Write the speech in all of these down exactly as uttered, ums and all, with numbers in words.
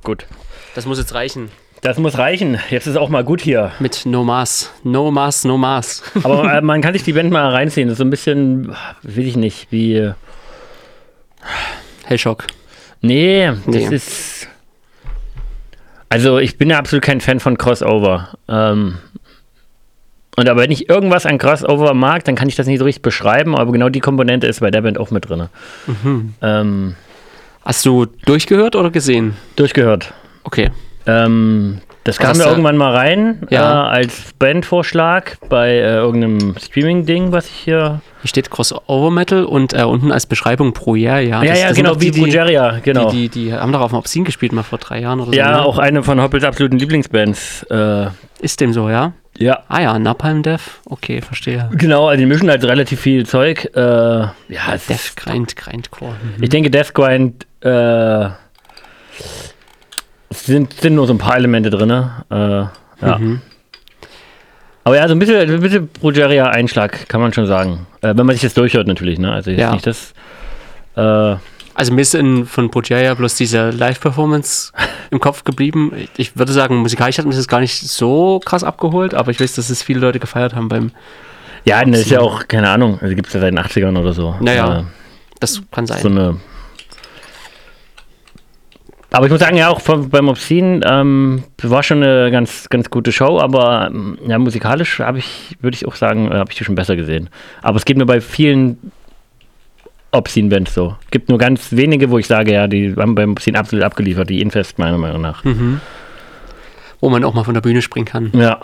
gut. Das muss jetzt reichen. Das muss reichen. Jetzt ist auch mal gut hier. Mit No Mass. No Mass, No Mass. Aber äh, man kann sich die Band mal reinziehen. Das ist so ein bisschen, will ich nicht, wie... Hellshock. Nee, das Nee. ist... Also ich bin ja absolut kein Fan von Crossover. Ähm, und aber wenn ich irgendwas an Crossover mag, dann kann ich das nicht so richtig beschreiben, aber genau die Komponente ist bei der Band auch mit drin. Mhm. Ähm, Hast du durchgehört oder gesehen? durchgehört. Okay. Ähm, das kam Hast mir du- irgendwann mal rein Ja. äh, als Bandvorschlag bei äh, irgendeinem Streaming-Ding, was ich hier... Hier steht Crossover Metal und äh, unten als Beschreibung Projer, ja. Ja, Das- ja, das sind genau, doch wie die, die, Progeria, genau. die, die, die haben doch auf dem Obscene gespielt, mal vor drei Jahren oder so. ja, ne? auch eine von Hoppels absoluten Lieblingsbands. Äh, Ist dem so, ja? ja. Ah ja, Napalm Death. Okay, verstehe. Genau, also die mischen halt relativ viel Zeug. Äh, ja, es Death ist, Grind, Grindcore. Mhm. ich denke, Death Grind, äh, es sind, sind nur so ein paar Elemente drin. Äh, ja. Mhm. Aber ja, so ein bisschen, ein bisschen Progeria-Einschlag, kann man schon sagen. Äh, wenn man sich das durchhört natürlich, ne? Also jetzt Ja. nicht das. Äh, Also mir ist in, von Progeria bloß diese Live-Performance im Kopf geblieben. Ich würde sagen, musikalisch hat mich das gar nicht so krass abgeholt, aber ich weiß, dass es viele Leute gefeiert haben beim... ja, das ist ja auch, keine Ahnung, also gibt es ja seit den achtzigern oder so. Naja, Äh, das kann sein. so eine. Aber ich muss sagen, ja, auch vom, beim Obscene ähm, war schon eine ganz, ganz gute Show, aber ähm, ja, musikalisch habe ich, würde ich auch sagen, äh, habe ich die schon besser gesehen. Aber es geht mir bei vielen Obscene-Bands so. Es gibt nur ganz wenige, wo ich sage, ja, die haben beim Obscene absolut abgeliefert, die Infest meiner Meinung nach. Mhm. Wo man auch mal von der Bühne springen kann. Ja,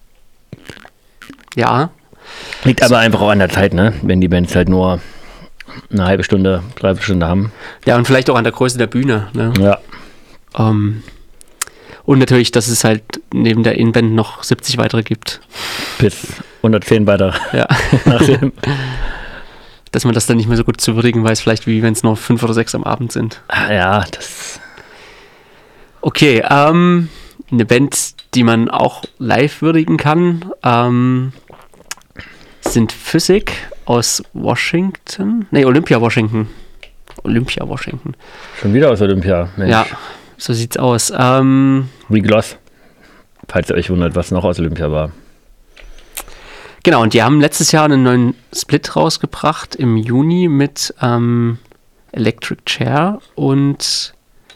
Ja, liegt aber einfach auch an der Zeit, ne? Wenn die Bands halt nur eine halbe Stunde, dreiviertel Stunde haben. ja, und vielleicht auch an der Größe der Bühne. Ne? Ja. Ähm, und natürlich, dass es halt neben der Innenband noch siebzig weitere gibt. Bis hundertzehn weiter. Ja. Nach dem. Dass man das dann nicht mehr so gut zu würdigen weiß, vielleicht wie wenn es nur fünf oder sechs am Abend sind. Ah, ja, das. Okay, ähm, eine Band, die man auch live würdigen kann, ähm, sind Physik aus Washington. Nee, Olympia, Washington. Olympia, Washington. Schon wieder aus Olympia, Mensch. Ja, so sieht's aus. Ähm, Regloss. Falls ihr euch wundert, was noch aus Olympia war. genau, und die haben letztes Jahr einen neuen Split rausgebracht im Juni mit ähm, Electric Chair und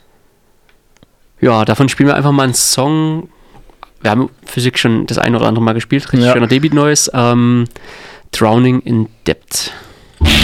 ja, davon spielen wir einfach mal einen Song. Wir haben Physik schon das ein oder andere Mal gespielt, richtig Ja. schöner Debüt Neues. Ähm, Drowning in Depth.